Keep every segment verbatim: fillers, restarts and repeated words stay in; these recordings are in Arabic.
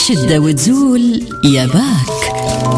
شدة وتزول يا باك،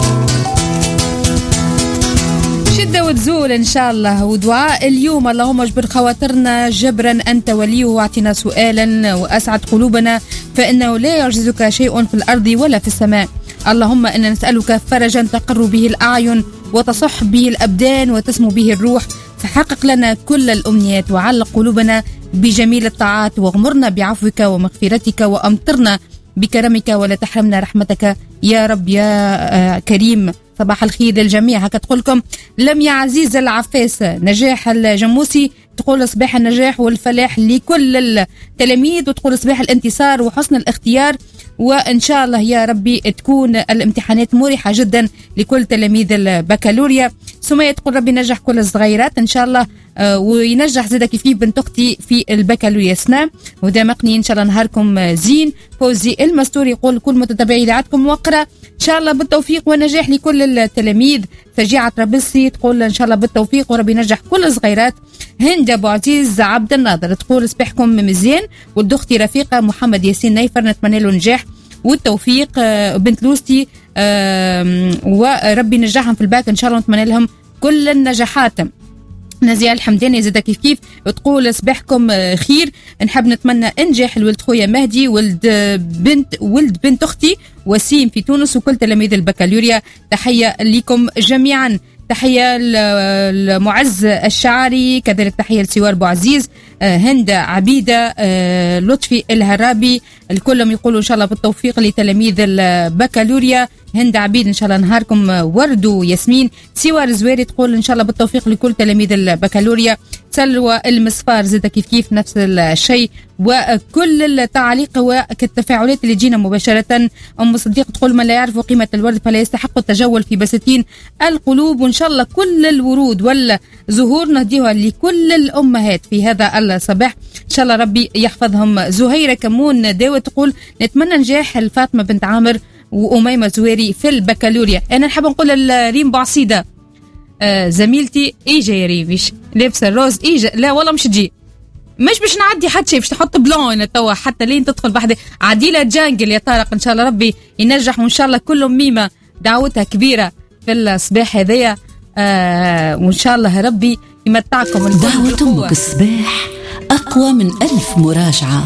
شدة وتزول إن شاء الله. ودعاء اليوم: اللهم اجبر خواطرنا جبرا أنت وليه، واعطنا سؤالا وأسعد قلوبنا، فإنه لا يعجزك شيء في الأرض ولا في السماء. اللهم إنا نسألك فرجا تقر به الأعين وتصح به الأبدان وتسمو به الروح، فحقق لنا كل الأمنيات وعلق قلوبنا بجميل الطاعات، واغمرنا بعفوك ومغفرتك، وأمطرنا بكرمك ولا تحرمنا رحمتك يا رب يا كريم. صباح الخير للجميع. هكا تقولكم لميا عزيز العفاس نجاح الجموسي، تقول صباح النجاح والفلاح لكل التلاميذ، وتقول صباح الانتصار وحسن الاختيار، وإن شاء الله يا ربي تكون الامتحانات مريحة جدا لكل تلاميذ البكالوريا. سمية تقول ربي ينجح كل الصغيرات إن شاء الله، آه وينجح زيدا كيف بنت أختي في البكالوريا سنة، وده مقني إن شاء الله نهاركم زين. فوزي المستوري يقول كل متتبعي إذاعتكم وقرأ إن شاء الله بالتوفيق والنجاح لكل التلاميذ. فجيعة ربسي تقول إن شاء الله بالتوفيق وربي ينجح كل الصغيرات. هند أبو عزيز عبد الناظر تقول صباحكم مزيان، والدختي رفيقة محمد ياسين نيفر نتمنى له النجاح والتوفيق. آه بنت لوستي آه وربي نجحهم في الباك إن شاء الله، نتمنى لهم كل النجاحات. نزيع الحمداني زادا كيف كيف تقول صباحكم خير، نحب نتمنى انجاح لولد خويا مهدي، ولد بنت ولد بنت اختي وسيم في تونس، وكل تلاميذ البكالوريا. تحية لكم جميعا. تحية لمعز الشعري، كذلك تحية لسوار بو عزيز، هند عبيدة، لطفي الهرابي، الكلهم يقولوا إن شاء الله بالتوفيق لتلاميذ البكالوريا. هند عبيد إن شاء الله نهاركم ورد وياسمين. سوار زويري تقول إن شاء الله بالتوفيق لكل تلاميذ البكالوريا. سلوى المصفار زاد كيف كيف نفس الشيء، وكل التعليق والتفاعلات اللي جينا مباشرة. أم صديق تقول من لا يعرف قيمة الورد فلا يستحق التجول في بساتين القلوب، وإن شاء الله كل الورود والزهور نهديها لكل الأمهات في هذا الصباح إن شاء الله ربي يحفظهم. زهيرة كمون داوة تقول نتمنى نجاح الفاطمة بنت عامر وأميمة زويري في البكالوريا. أنا نحب نقول الريم بعصيدة آه زميلتي إيجا يا ريفيش لابسة الروز إيجا، لا والله مش تجي، مش باش نعدي حتى شيء، باش تحط بلون توا حتى لين تدخل بحدة. عديلة جانجل يا طارق إن شاء الله ربي ينجح، وإن شاء الله كلهم ميمة دعوتها كبيرة في الصباح هذيا، آه وإن شاء الله ربي يمتعكم. دعوة أمك الصباح أقوى من ألف مراجعة.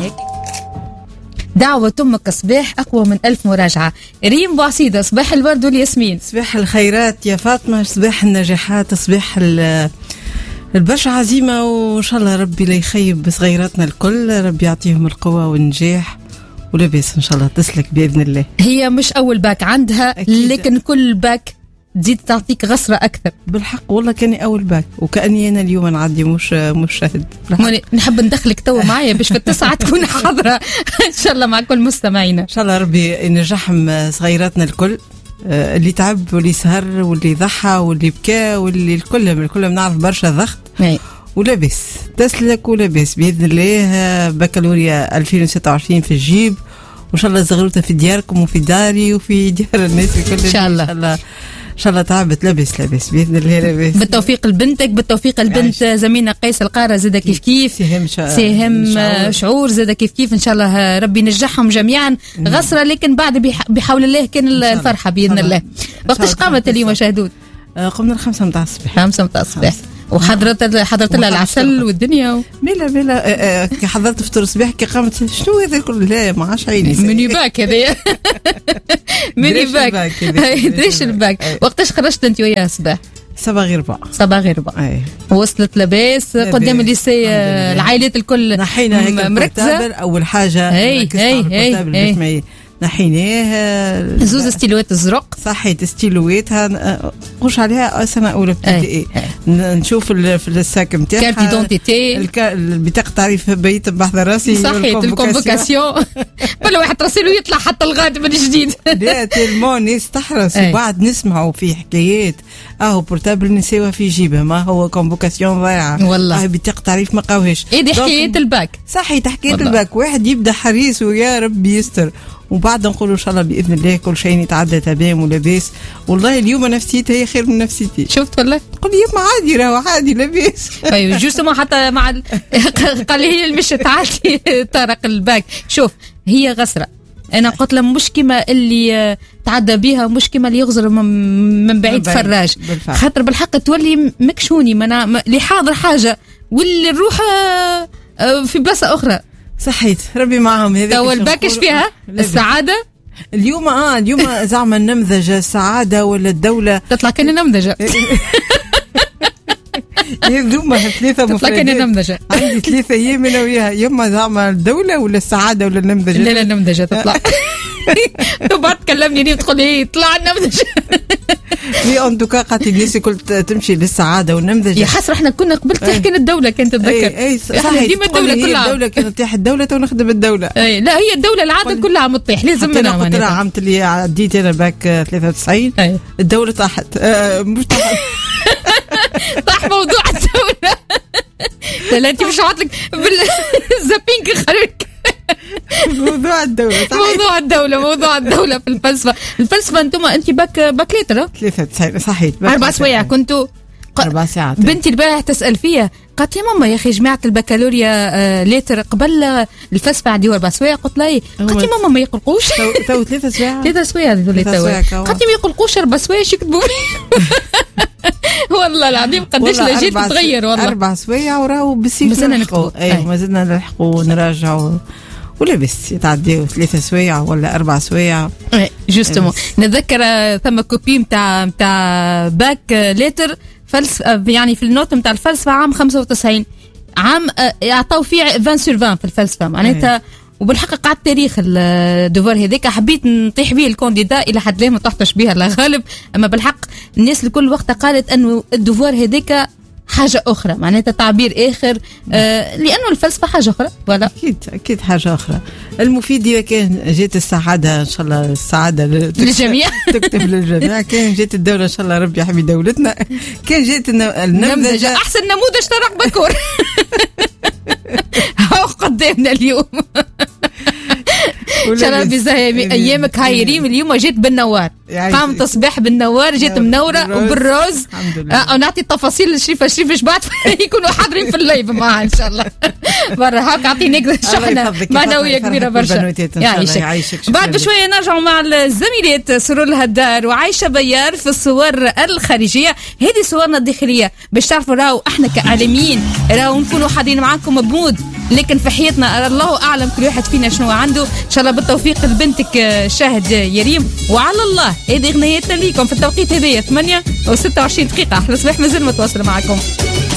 دعوة أمك صباح أقوى من ألف مراجعة. ريم بوعصيدة صباح الورد والياسمين. صباح الخيرات يا فاطمة، صباح النجاحات، صباح البرشا عزيمة، وإن شاء الله ربي لا يخيب بصغيراتنا الكل، ربي يعطيهم القوة والنجاح ولبس إن شاء الله تسلك بإذن الله. هي مش أول باك عندها أكيد، لكن كل باك تزيد تعطيك غصرة أكثر. بالحق والله كاني أول باك، وكأني أنا اليوم نعدي مش مش شاهد. نحب ندخلك توا معايا باش في التسعة تكون حاضرة إن شاء الله مع كل مستمعينا. إن شاء الله ربي ينجحهم صغيراتنا الكل، اللي تعب واللي سهر واللي ضحى واللي بكى واللي الكلهم الكلهم نعرف برشا ضغط ولبس تسلك ولبس بإذن الله. بكالوريا ألفين وستة وعشرين في الجيب، وإن شاء الله زغروته في دياركم وفي داري وفي ديار الناس الكل. إن شاء الله. إن شاء الله إن شاء الله تعبت لبس لبس بإذن الله لبس. بالتوفيق لبنتك، بالتوفيق البنت زميلنا قيس القارة زاد كيف كيف سهم شا... سهم شعور, شعور زاد كيف كيف إن شاء الله ربي ينجحهم جميعا. غصرة لكن بعد بح... بحول الله كان الفرحة بإذن الله. وقتاش قامت اليوم شهدود؟ قمنا الخمسة متاع الصباح. خمسة متاع الصباح. وحضرت حضرت لها العسل والدنيا و... بلا بلا كي حضرت فطور الصباح كي قامت شنو هذا كل لا ما عادش عيني ميني باك هذا ميني باك دريش الباك. وقتاش خرجت انت وياها الصباح؟ صباح غير ربع صباح غير ربع. وصلت لاباس قدام الليسي العائلات الكل نحينا هيك مركزه. اول حاجه هي هي هي نحيناه زوز ستيلوات الزرق صحيت ستيلواتها نخش عليها سنه اولى ابتدائي، نشوف في الساك نتاعها كارت ديدونتيتي البطاقه تعريف بيت بحذا راسي صحيت الكونفوكاسيون ولا واحد راسيلو يطلع حتى الغاد من جديد. لا تلمون ناس تحرص، وبعد نسمعوا في حكايات اهو بورتابل نساوها في جيبه ما هو كونفوكاسيون ضايعه والله، بطاقه تعريف ما قاوهاش. ايه دي حكايه الباك صحيت حكايه الباك، واحد يبدا حريص ويا ربي يستر، وبعد نقول ان شاء الله باذن الله كل شيء يتعدى تمام ولاباس. والله اليوم نفسيتي هي خير من نفسيتي. شفت والله تقول لي ما عادي راهو عادي لاباس. ايوه جوستومون حتى مع ال... قال لي هي المشت عادي طارق الباك. شوف هي غسره انا قلت له مش كيما اللي تعدى بها، مش كيما اللي يغزر من بعيد فراج، خاطر بالحق تولي مكشوني من اللي حاضر حاجه واللي نروح في بلاصه اخرى. صحيت ربي معهم. هذيك تو الباكش فيها السعاده اليوم. اه اليوم زعما النمذجه السعاده ولا الدوله تطلع كان نمذجه. يذوما ثلاثة مفردات. نمذجة. عندي ثلاثة أيام أنا وياها، يما زعما الدولة ولا السعادة ولا النمذجة. لا لا النمذجة تطلع. بعد تكلمني لي تقول لي طلع النمذجة. في أنتوكا قالت الناس كل تمشي للسعادة والنمذجة. يا حسرة احنا كنا قبل تحكي الدولة كانت تتذكر. أي أي صحيح. ديما الدولة كلها. الدولة كانت تطيح الدولة تو نخدم الدولة. أي لا هي الدولة العادة كلها عم تطيح لازم منها. أنا قلت لها عمت اللي عديت أنا باك ثلاثة وتسعين الدولة طاحت. آه مش طاحت. طاح موضوع الدولة. لا لا انت مش عاطلك بالزابينك خليك. موضوع الدولة صحيح. موضوع الدولة موضوع الدولة في الفلسفة. الفلسفة انتم انت باك باك ليتر ثلاثة وتسعين صحيح. أربع سوايع كنتوا أربع ساعات. بنتي البارح تسأل فيها قالت يا ماما يا أخي جماعة البكالوريا آه ليتر قبل الفلسفة عندي أربع سوايع. قلت لها قالت يا ماما ما يقلقوش. تو ثلاثة سوايع. ثلاثة سوايع قالت لي ما يقلقوش أربع سوايع يكتبوا. والله العظيم قديش لجيت تتغير والله. أربع سوايع وراو بسيف مازلنا نكتبوا. أيوة مازلنا نلحقوا ونراجعوا ولا بس يتعديوا ثلاثة سوايع ولا أربع سوايع. جوستومون نتذكر ثم كوبي متاع متاع باك ليتر فلسفة يعني في النوت متاع الفلسفة عام خمسة وتسعين عام يعطوا فيه عشرين سور عشرين في الفلسفة معناتها. وبالحق قعدت تاريخ الدوفار هذاك حبيت نطيح به الكانديدا الى حد الان ما طحتش بها لا غالب. اما بالحق الناس الكل وقت قالت انه الدوفار هذاك حاجه اخرى معناتها تعبير اخر آه لانه الفلسفه حاجه اخرى ولا اكيد اكيد حاجه اخرى. المفيد اذا كان جيت السعاده ان شاء الله السعاده للجميع تكتب للجميع. كان جيت الدوله ان شاء الله ربي يحمي دولتنا. كان جيت النمذجه احسن نموذج طارق بكور. هاو قدامنا اليوم. ان شاء الله بزاهي ايامك هاي ريم. اليوم جيت بالنوار قام تصبح بالنوار جيت منوره وبالروز. آه نعطي التفاصيل لشريفه شريفه بعد يكونوا حاضرين في الليف معها ان شاء الله. برا هاك اعطينيك شحنه معنويه كبيره برشا. يعيشك. بعد بشويه نرجعوا مع الزميلات سرور الهدار وعايشه بيار في الصور الخارجيه. هذه صورنا الداخليه باش تعرفوا راهو احنا كاعلاميين راهو نكونوا حاضرين معاكم بمود، لكن في حياتنا الله اعلم كل واحد فينا شنو عنده. ان شاء الله بالتوفيق لبنتك شاهد يريم وعلى الله. هذه اغنيتنا ليكم في التوقيت هذايا ثمانية وستة وعشرين دقيقه. احلى صباح مازال متواصله معكم.